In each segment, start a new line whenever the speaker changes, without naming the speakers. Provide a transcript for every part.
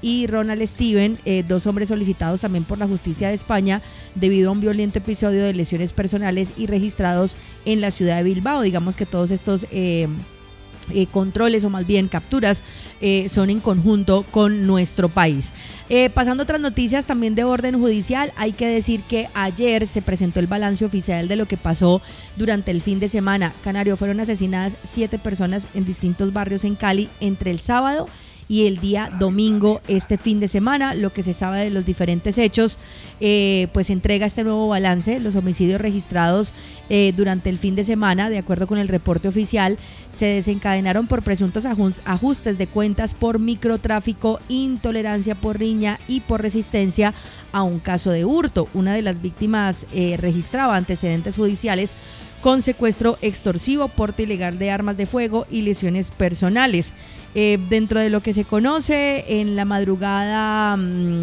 y Ronald Steven, dos hombres solicitados también por la justicia de España debido a un violento episodio de lesiones personales y registrados en la ciudad de Bilbao. Digamos que todos estos controles o más bien capturas son en conjunto con nuestro país. Pasando a otras noticias también de orden judicial, hay que decir que ayer se presentó el balance oficial de lo que pasó durante el fin de semana. Canario, fueron asesinadas 7 personas en distintos barrios en Cali entre el sábado y el día domingo este fin de semana. Lo que se sabe de los diferentes hechos, pues entrega este nuevo balance. Los homicidios registrados durante el fin de semana, de acuerdo con el reporte oficial, se desencadenaron por presuntos ajustes de cuentas por microtráfico, intolerancia por riña y por resistencia a un caso de hurto. Una de las víctimas registraba antecedentes judiciales con secuestro extorsivo, porte ilegal de armas de fuego y lesiones personales. Dentro de lo que se conoce, en la madrugada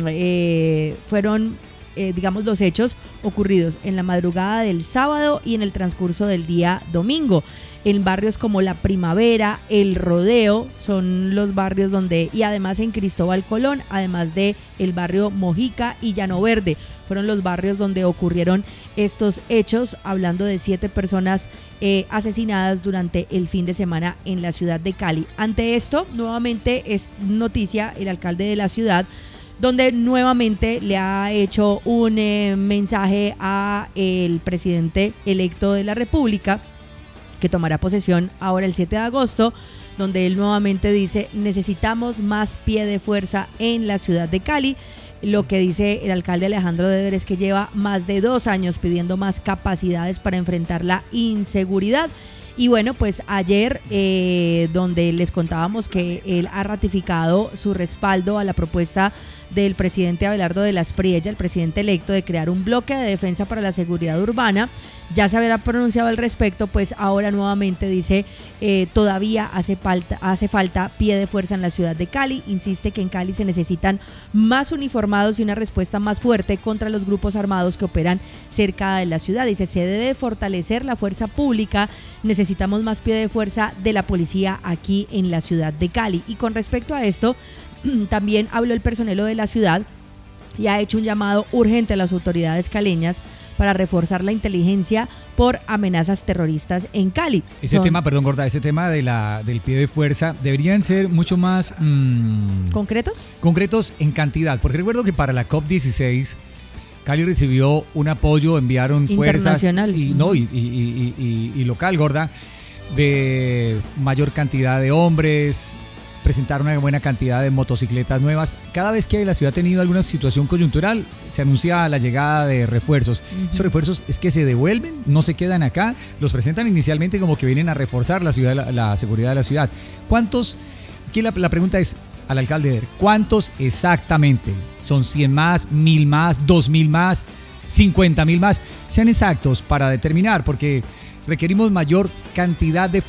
fueron, digamos, los hechos ocurridos en la madrugada del sábado y en el transcurso del día domingo. En barrios como La Primavera, El Rodeo, son los barrios donde, y además en Cristóbal Colón, además de el barrio Mojica y Llano Verde, fueron los barrios donde ocurrieron estos hechos, hablando de 7 personas asesinadas durante el fin de semana en la ciudad de Cali. Ante esto, nuevamente es noticia el alcalde de la ciudad, donde nuevamente le ha hecho un mensaje a el presidente electo de la República, que tomará posesión ahora el 7 de agosto, donde él nuevamente dice: necesitamos más pie de fuerza en la ciudad de Cali. Lo que dice el alcalde Alejandro Dever es que lleva más de 2 años pidiendo más capacidades para enfrentar la inseguridad. Y bueno, pues ayer, donde les contábamos que él ha ratificado su respaldo a la propuesta del presidente Abelardo de la Espriella, el presidente electo, de crear un bloque de defensa para la seguridad urbana. Ya se habrá pronunciado al respecto, pues ahora nuevamente dice todavía hace falta pie de fuerza en la ciudad de Cali. Insiste que en Cali se necesitan más uniformados y una respuesta más fuerte contra los grupos armados que operan cerca de la ciudad. Dice: se debe fortalecer la fuerza pública, necesitamos más pie de fuerza de la policía aquí en la ciudad de Cali. Y con respecto a esto, también habló el personero de la ciudad y ha hecho un llamado urgente a las autoridades caleñas para reforzar la inteligencia por amenazas terroristas en Cali.
Ese tema, perdón, Gorda, ese tema del pie de fuerza deberían ser mucho más
¿concretos?
Concretos en cantidad, porque recuerdo que para la COP16 Cali recibió un apoyo, enviaron fuerzas y local, Gorda, de mayor cantidad de hombres, presentaron una buena cantidad de motocicletas nuevas. Cada vez que la ciudad ha tenido alguna situación coyuntural, se anuncia la llegada de refuerzos. Esos refuerzos es que se devuelven, no se quedan acá, los presentan inicialmente como que vienen a reforzar la ciudad, la seguridad de la ciudad. ¿Cuántos? Aquí la pregunta es al alcalde: ¿cuántos exactamente? ¿Son 100 más, 1000 más, 2000 más, 50,000 más? Sean exactos para determinar, porque requerimos mayor cantidad de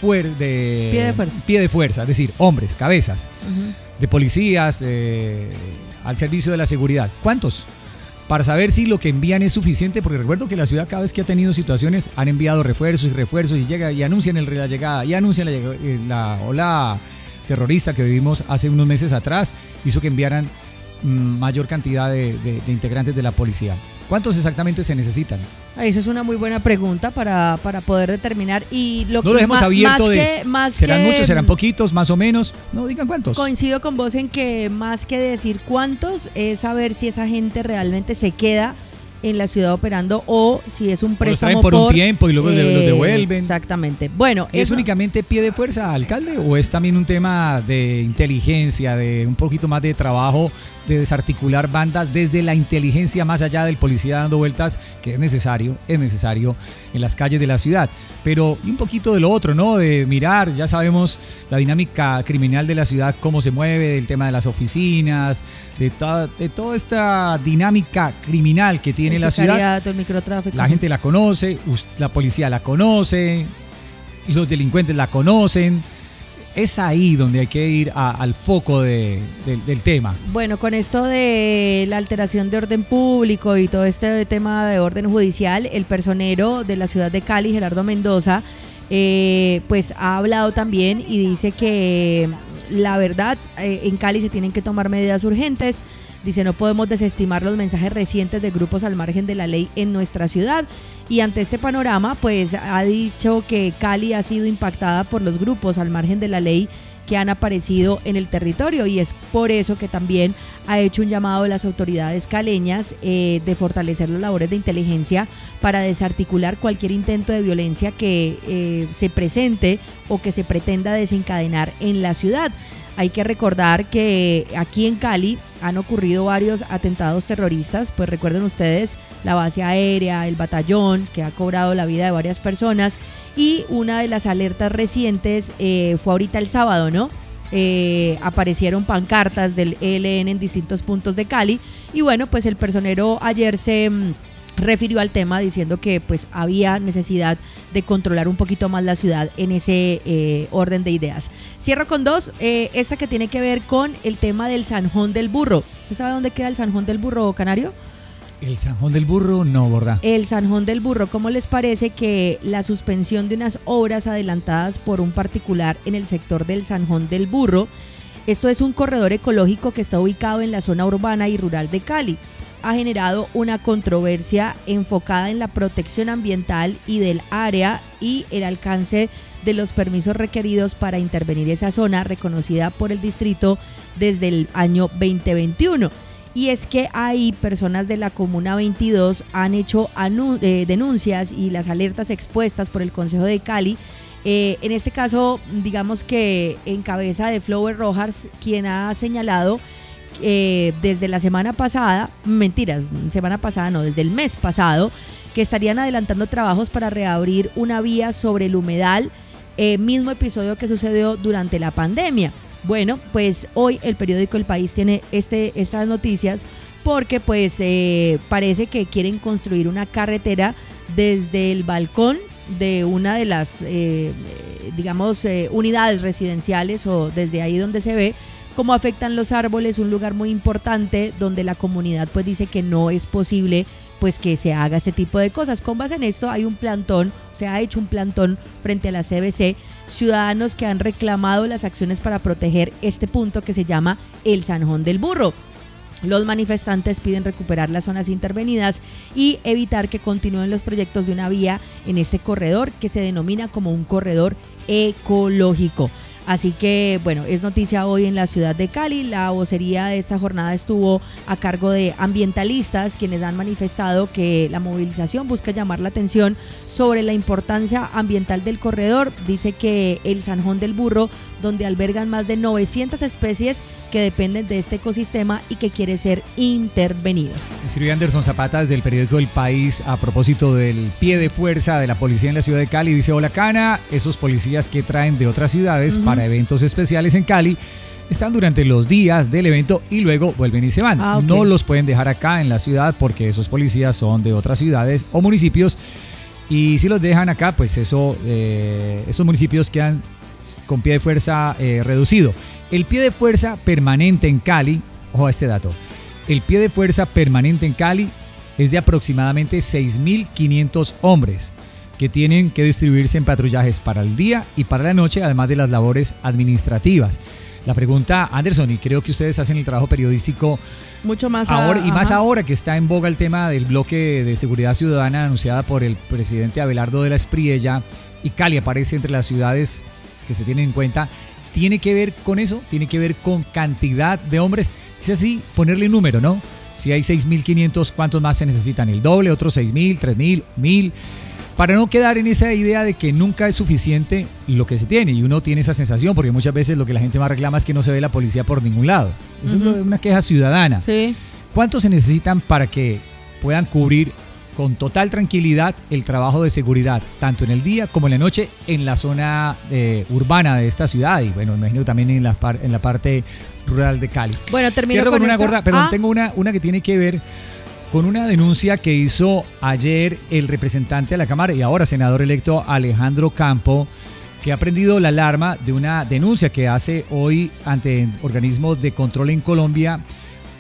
pie de fuerza, es decir, hombres, cabezas, de policías, al servicio de la seguridad. ¿Cuántos? Para saber si lo que envían es suficiente, porque recuerdo que la ciudad, cada vez que ha tenido situaciones, han enviado refuerzos y llega y anuncian la llegada, y anuncian la ola terrorista que vivimos hace unos meses atrás, hizo que enviaran mayor cantidad de integrantes de la policía. ¿Cuántos exactamente se necesitan?
Eso es una muy buena pregunta para poder determinar. Y lo
no lo dejemos abierto serán muchos, serán poquitos, más o menos. No digan cuántos.
Coincido con vos en que más que decir cuántos es saber si esa gente realmente se queda en la ciudad operando o si es un préstamo
por un tiempo y luego los devuelven.
Exactamente. Bueno,
¿es únicamente pie de fuerza, alcalde, o es también un tema de inteligencia, de un poquito más de trabajo, de desarticular bandas desde la inteligencia, más allá del policía dando vueltas, que es necesario en las calles de la ciudad? Pero y un poquito de lo otro, ¿no? De mirar, ya sabemos la dinámica criminal de la ciudad, cómo se mueve, el tema de las oficinas, de toda esta dinámica criminal que tiene la ciudad.
El microtráfico,
la gente la conoce, la policía la conoce, los delincuentes la conocen. Es ahí donde hay que ir al foco del tema.
Bueno, con esto de la alteración de orden público y todo este tema de orden judicial, el personero de la ciudad de Cali, Gerardo Mendoza, pues ha hablado también y dice que la verdad, en Cali se tienen que tomar medidas urgentes. Dice, no podemos desestimar los mensajes recientes de grupos al margen de la ley en nuestra ciudad. Y ante este panorama, pues ha dicho que Cali ha sido impactada por los grupos al margen de la ley que han aparecido en el territorio, y es por eso que también ha hecho un llamado a las autoridades caleñas de fortalecer las labores de inteligencia para desarticular cualquier intento de violencia que se presente o que se pretenda desencadenar en la ciudad. Hay que recordar que aquí en Cali han ocurrido varios atentados terroristas, pues recuerden ustedes la base aérea, el batallón, que ha cobrado la vida de varias personas, y una de las alertas recientes fue ahorita el sábado, ¿no? Aparecieron pancartas del ELN en distintos puntos de Cali, y bueno, pues el personero ayer se refirió al tema diciendo que pues había necesidad de controlar un poquito más la ciudad en ese orden de ideas. Cierro con dos, esta que tiene que ver con el tema del Zanjón del Burro. ¿Usted sabe dónde queda el Zanjón del Burro, Canario?
El Zanjón del Burro, no, ¿verdad?
El Zanjón del Burro, ¿cómo les parece que la suspensión de unas obras adelantadas por un particular en el sector del Zanjón del Burro? Esto es un corredor ecológico que está ubicado en la zona urbana y rural de Cali. Ha generado una controversia enfocada en la protección ambiental y del área y el alcance de los permisos requeridos para intervenir esa zona reconocida por el distrito desde el año 2021. Y es que ahí personas de la Comuna 22 han hecho denuncias y las alertas expuestas por el Consejo de Cali. En este caso, digamos que en cabeza de Flower Rojas, quien ha señalado desde la semana pasada, desde el mes pasado, que estarían adelantando trabajos para reabrir una vía sobre el humedal, mismo episodio que sucedió durante la pandemia. Bueno, pues hoy el periódico El País tiene estas noticias porque pues parece que quieren construir una carretera desde el balcón de una de las unidades residenciales, o desde ahí donde se ve cómo afectan los árboles, un lugar muy importante donde la comunidad pues dice que no es posible pues que se haga este tipo de cosas. Con base en esto se ha hecho un plantón frente a la CBC, ciudadanos que han reclamado las acciones para proteger este punto que se llama el Zanjón del Burro. Los manifestantes piden recuperar las zonas intervenidas y evitar que continúen los proyectos de una vía en este corredor que se denomina como un corredor ecológico. Así que, bueno, es noticia hoy en la ciudad de Cali. La vocería de esta jornada estuvo a cargo de ambientalistas, quienes han manifestado que la movilización busca llamar la atención sobre la importancia ambiental del corredor. Dice que el Zanjón del Burro, donde albergan más de 900 especies que dependen de este ecosistema y que quiere ser intervenido.
Escribe Anderson Zapata desde el periódico El País a propósito del pie de fuerza de la policía en la ciudad de Cali. Dice: hola, Cana, esos policías que traen de otras ciudades para eventos especiales en Cali están durante los días del evento y luego vuelven y se van. Okay. No los pueden dejar acá en la ciudad porque esos policías son de otras ciudades o municipios, y si los dejan acá, pues esos municipios quedan con pie de fuerza reducido. El pie de fuerza permanente en Cali, ojo a este dato, el pie de fuerza permanente en Cali es de aproximadamente 6.500 hombres que tienen que distribuirse en patrullajes para el día y para la noche, además de las labores administrativas. La pregunta, Anderson, y creo que ustedes hacen el trabajo periodístico
mucho más
ahora, y más ahora que está en boga el tema del bloque de seguridad ciudadana anunciada por el presidente Abelardo de la Espriella, y Cali aparece entre las ciudades que se tienen en cuenta. ¿Tiene que ver con eso? ¿Tiene que ver con cantidad de hombres? Es así, ponerle un número, ¿no? Si hay 6.500, ¿cuántos más se necesitan? ¿El doble? ¿Otros 6.000? ¿3.000? ¿1.000? Para no quedar en esa idea de que nunca es suficiente lo que se tiene, y uno tiene esa sensación, porque muchas veces lo que la gente más reclama es que no se ve la policía por ningún lado. Eso es una queja ciudadana.
Sí.
¿Cuántos se necesitan para que puedan cubrir con total tranquilidad el trabajo de seguridad, tanto en el día como en la noche, en la zona urbana de esta ciudad, y bueno, me imagino también en la parte rural de Cali?
Bueno, termino
Cierro con una
esta.
gorda, perdón, tengo una que tiene que ver con una denuncia que hizo ayer el representante de la Cámara y ahora senador electo Alejandro Campo, que ha prendido la alarma de una denuncia que hace hoy ante organismos de control en Colombia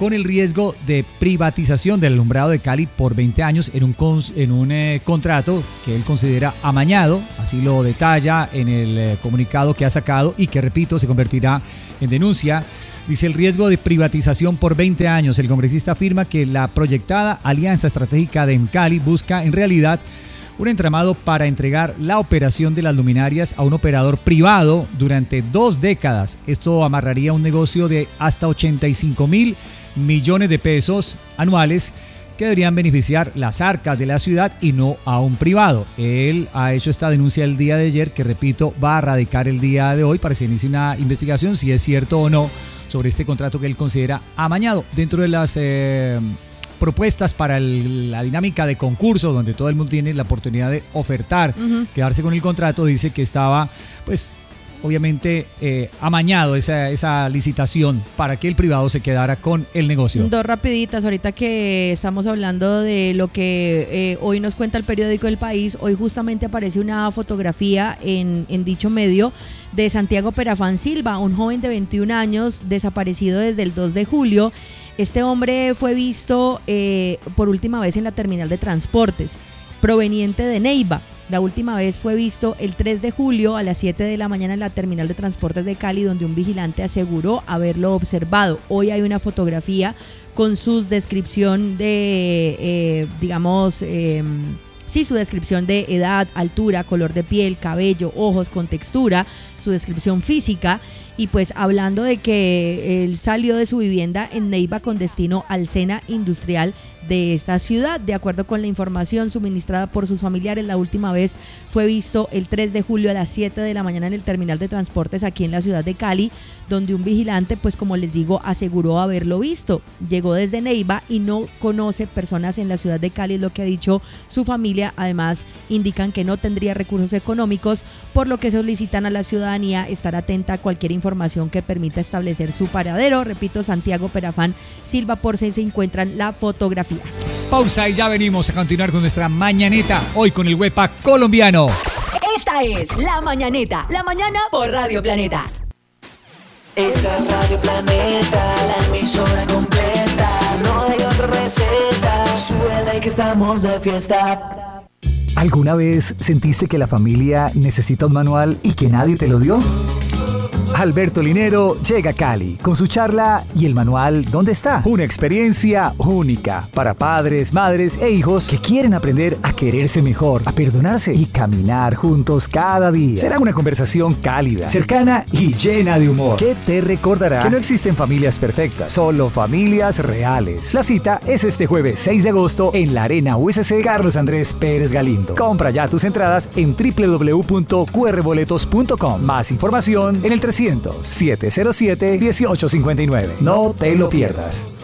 con el riesgo de privatización del alumbrado de Cali por 20 años en un contrato que él considera amañado, así lo detalla en el comunicado que ha sacado y que, repito, se convertirá en denuncia. Dice: el riesgo de privatización por 20 años. El congresista afirma que la proyectada alianza estratégica de Cali busca en realidad un entramado para entregar la operación de las luminarias a un operador privado durante 2 décadas. Esto amarraría un negocio de hasta 85.000 millones de pesos anuales que deberían beneficiar las arcas de la ciudad y no a un privado. Él ha hecho esta denuncia el día de ayer, que, repito, va a radicar el día de hoy para que se inicie una investigación si es cierto o no sobre este contrato que él considera amañado. Dentro de las propuestas para la dinámica de concurso, donde todo el mundo tiene la oportunidad de ofertar, quedarse con el contrato, dice que estaba, pues, obviamente amañado esa licitación para que el privado se quedara con el negocio.
2 rapiditas, ahorita que estamos hablando de lo que hoy nos cuenta el periódico El País. Hoy justamente aparece una fotografía en dicho medio de Santiago Perafán Silva, un joven de 21 años desaparecido desde el 2 de julio. Este hombre fue visto por última vez en la terminal de transportes, proveniente de Neiva. La última vez fue visto el 3 de julio a las 7 de la mañana en la terminal de transportes de Cali, donde un vigilante aseguró haberlo observado. Hoy hay una fotografía con su descripción de, su descripción de edad, altura, color de piel, cabello, ojos, con textura, su descripción física. Y pues hablando de que él salió de su vivienda en Neiva con destino al Sena Industrial de esta ciudad. De acuerdo con la información suministrada por sus familiares, la última vez fue visto el 3 de julio a las 7 de la mañana en el terminal de transportes aquí en la ciudad de Cali, donde un vigilante, pues como les digo, aseguró haberlo visto. Llegó desde Neiva y no conoce personas en la ciudad de Cali, es lo que ha dicho su familia. Además, indican que no tendría recursos económicos, por lo que solicitan a la ciudadanía estar atenta a cualquier información que permita establecer su paradero. Repito, Santiago Perafán Silva, por si se encuentran la fotografía.
Pausa y ya venimos a continuar con nuestra mañaneta, hoy con el Huepa colombiano.
Esta es La Mañaneta, la mañana por Radio Planeta.
Esa es Radio Planeta, la emisora completa. No hay otra receta, suele que estamos de fiesta.
¿Alguna vez sentiste que la familia necesita un manual y que nadie te lo dio? Alberto Linero llega a Cali con su charla ¿Y el manual dónde está? Una experiencia única para padres, madres e hijos que quieren aprender a quererse mejor, a perdonarse y caminar juntos cada día. Será una conversación cálida, cercana y llena de humor, que te recordará que no existen familias perfectas, solo familias reales. La cita es este jueves 6 de agosto en la Arena USC Carlos Andrés Pérez Galindo. Compra ya tus entradas en www.qrboletos.com. Más información en el 300-707-1859. No te lo pierdas.